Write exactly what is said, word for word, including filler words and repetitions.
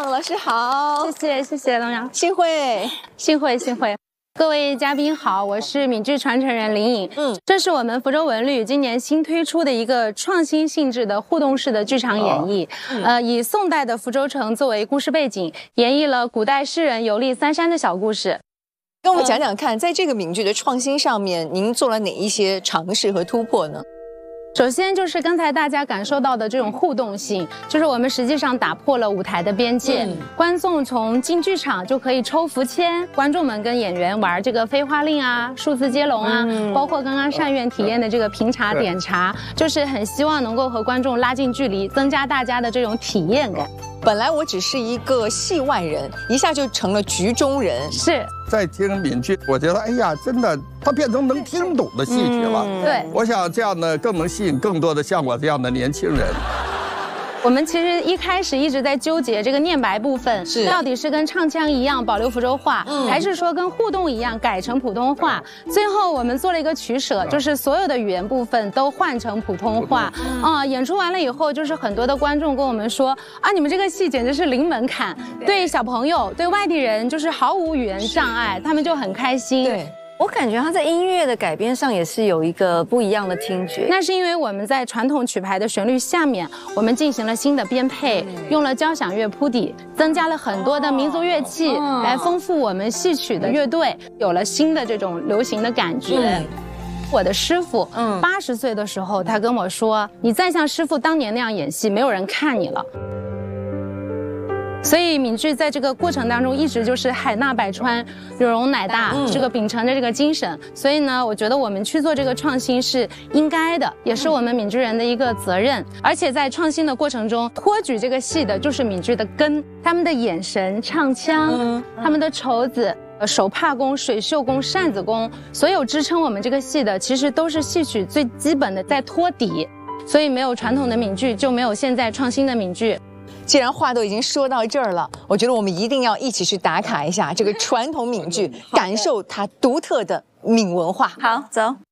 老师好， 谢谢谢谢龙阳， 幸会幸会幸会。各位嘉宾好，我是闽剧传承人林颖。嗯，这是我们福州文旅今年新推出的一个创新性质的互动式的剧场演绎。哦嗯、呃，以宋代的福州城作为故事背景，演绎了古代诗人游历三山的小故事。 跟我们讲讲看，在这个闽剧的创新上面，您做了哪一些尝试和突破呢？ 首先就是刚才大家感受到的这种互动性，就是我们实际上打破了舞台的边界，嗯、观众从进剧场就可以抽福签，观众们跟演员玩这个飞花令啊、数字接龙啊，嗯、包括刚刚单院体验的这个评茶点茶，就是很希望能够和观众拉近距离，增加大家的这种体验感。 本来我只是一个戏外人，一下就成了局中人。 是在听闽剧，我觉得哎呀，真的，它变成能听懂的戏曲了。 嗯、对， 我想这样呢，更能吸引更多的像我这样的年轻人。 我们其实一开始一直在纠结这个念白部分， 是到底是跟唱腔一样保留福州话，嗯、还是说跟互动一样改成普通话？最后我们做了一个取舍，就是所有的语言部分都换成普通话。啊、呃，演出完了以后，就是很多的观众跟我们说啊，你们这个戏简直是零门槛，对小朋友、对外地人就是毫无语言障碍，他们就很开心。 对。 我感觉他在音乐的改编上也是有一个不一样的听觉。 那是因为我们在传统曲牌的旋律下面，我们进行了新的编配，用了交响乐铺底，增加了很多的民族乐器来丰富我们戏曲的乐队，有了新的这种流行的感觉。嗯我的师傅，嗯，八十岁的时候，他跟我说：“你再像师傅当年那样演戏，没有人看你了。”所以闽剧在这个过程当中一直就是海纳百川，有容乃大，嗯、这个秉承着这个精神。所以呢，我觉得我们去做这个创新是应该的，也是我们闽剧人的一个责任。而且在创新的过程中，托举这个戏的就是闽剧的根，他们的眼神、唱腔，嗯、他们的绸子。手帕功、水袖功、扇子功，所有支撑我们这个戏的，其实都是戏曲最基本的在托底。所以没有传统的闽剧，就没有现在创新的闽剧。 既然话都已经说到这儿了，我觉得我们一定要一起去打卡一下这个传统闽剧，感受它独特的闽文化。 好，走。